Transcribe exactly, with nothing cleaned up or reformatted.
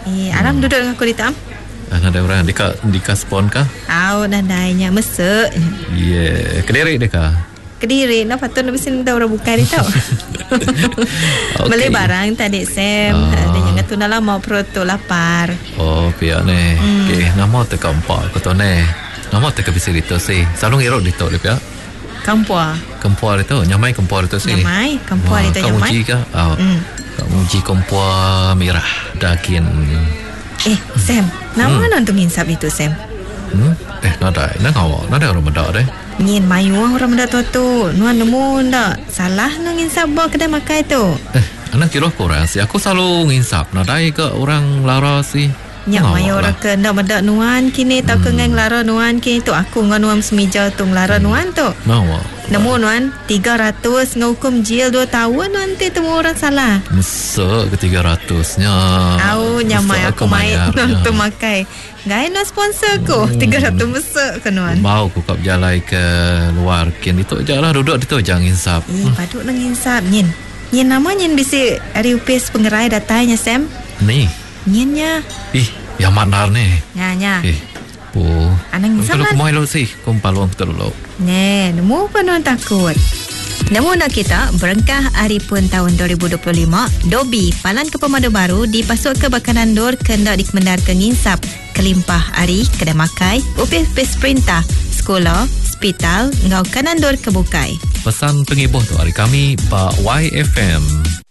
Eh, Aram hmm. duduk dengan aku di tam. Ah, ada orang di ka di kaspon kah? Au nadainya mesek. Yeah, Kediri deh kah? Kediri, nak patut nak besin dah orang buka dia tau. Okay. Beli barang tadi Sam. Uh. Ada yang tu nak lama perut tu lapar. Oh, pihak ni. Hmm. Okay, nama tu kampak aku tu ni. Nama tu kebisi itu sih. Salung irok itu le pihak. Kampua. Kampua itu, nyamai kampua itu sih. Nyamai, kampua itu nyamai. Kamu uji kah? Oh. Hmm. Kamu uji kampua merah dakin. Eh, Sam, nama hmm. nanti nginsap itu Sam. Hmm? Eh, nada, nada awak, nada orang muda deh. Nyin mayu orang muda tu tu, nuan nemu ndak salah nang nginsap bawa kedai makai tu. Eh, anak kira korang sih, aku selalu nginsap. Nada ke orang lara sih. Nyak mayu orang ke ndak muda nuan kini tak hmm. kengang lara nuan kini tu aku ngan nuan semija tu lara hmm. nuan tu. Nawa. Nemu nuan tiga ratus ngahukum jil dua tahun nanti temu orang salah. Mesek ke tiga ratusnya. Au nyamai aku main tu makai. Gaya no sponsor ko hmm. tiga ratus mesek ke nuan. Mau ku kap jalai ke luar kin itu je lah duduk itu jangan insap. Eh, hmm. paduk nang insap nyin. Nyin nama nyin bisi ari upis pengerai datanya Sam. Ni. Nyinnya. Ih, yang manar ni. Nya nya. Eh. Po. Anang insap. Kalau kumai lo sih, kumpaluang betul lo. Ne, nemu apa nuan takut. Namun nak kita berengkah hari pun tahun dua ribu dua puluh lima, Dobi Palan ke Pemadu Baru dipasuk ke Bakanan Dor kendak dikemendar ke nginsap kelimpah hari kedai makai, upis-upis perintah, sekolah, hospital, ngau Kanan Dor kebukai. Pesan pengibuh tu hari kami Pak Y F M.